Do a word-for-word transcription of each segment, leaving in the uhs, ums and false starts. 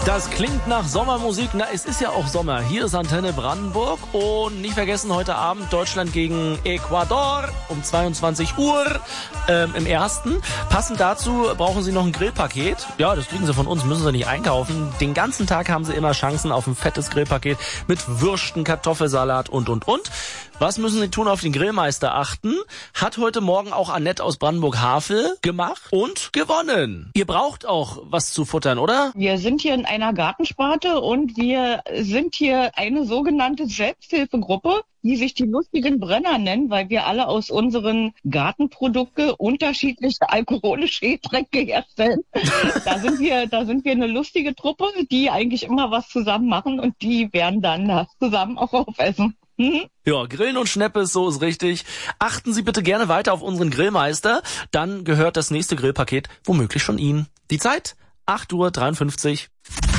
Das klingt nach Sommermusik. Na, es ist ja auch Sommer. Hier ist Antenne Brandenburg. Und nicht vergessen, heute Abend Deutschland gegen Ecuador um zweiundzwanzig Uhr ähm, im ersten. Passend dazu brauchen Sie noch ein Grillpaket. Ja, das kriegen Sie von uns, müssen Sie nicht einkaufen. Den ganzen Tag haben Sie immer Chancen auf ein fettes Grillpaket mit Würsten, Kartoffelsalat und, und, und. Was müssen Sie tun? Auf den Grillmeister achten. Hat heute Morgen auch Annette aus Brandenburg-Havel gemacht und gewonnen. Ihr braucht auch was zu futtern, oder? Wir sind hier in einer Gartensparte und wir sind hier eine sogenannte Selbsthilfegruppe, die sich die lustigen Brenner nennen, weil wir alle aus unseren Gartenprodukte unterschiedliche alkoholische Getränke herstellen. Da sind wir, da sind wir eine lustige Truppe, die eigentlich immer was zusammen machen und die werden dann das zusammen auch aufessen. Hm? Ja, Grillen und Schneppes, so ist richtig. Achten Sie bitte gerne weiter auf unseren Grillmeister. Dann gehört das nächste Grillpaket womöglich schon Ihnen. Die Zeit? acht Uhr dreiundfünfzig.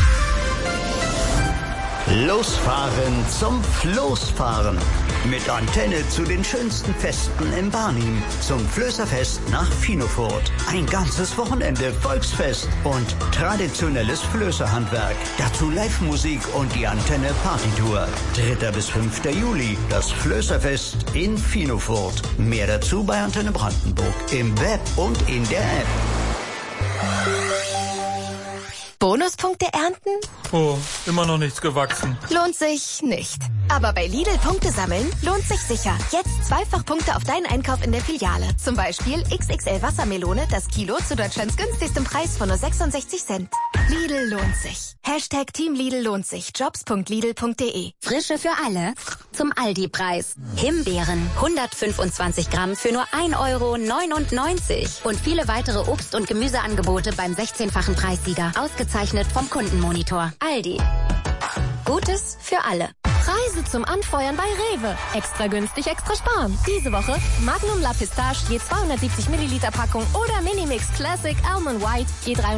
Losfahren zum Floßfahren. Mit Antenne zu den schönsten Festen in Barnim. Zum Flößerfest nach Finofurt. Ein ganzes Wochenende Volksfest und traditionelles Flößerhandwerk. Dazu Live-Musik und die Antenne Partytour. dritter bis fünfter Juli. Das Flößerfest in Finofurt. Mehr dazu bei Antenne Brandenburg. Im Web und in der App. Bonuspunkte ernten? Oh, immer noch nichts gewachsen. Lohnt sich nicht. Aber bei Lidl Punkte sammeln lohnt sich sicher. Jetzt zweifach Punkte auf deinen Einkauf in der Filiale. Zum Beispiel X X L Wassermelone, das Kilo zu Deutschlands günstigstem Preis von nur sechsundsechzig Cent. Lidl lohnt sich. Hashtag Team Lidl lohnt sich. jobs punkt lidl punkt de. Frische für alle zum Aldi-Preis. Himbeeren hundertfünfundzwanzig Gramm für nur ein Euro neunundneunzig. Und viele weitere Obst- und Gemüseangebote beim sechzehnfachen Preissieger. Ausgezeichnet vom Kundenmonitor. Aldi. Gutes für alle. Preise zum Anfeuern bei Rewe. Extra günstig, extra sparen. Diese Woche Magnum La Pistache je zweihundertsiebzig Milliliter Packung oder Minimix Classic Almond White je